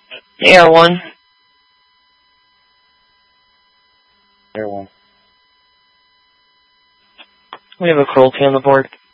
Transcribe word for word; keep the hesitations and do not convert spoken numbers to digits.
Air one. Air one. We have a cruelty on the board.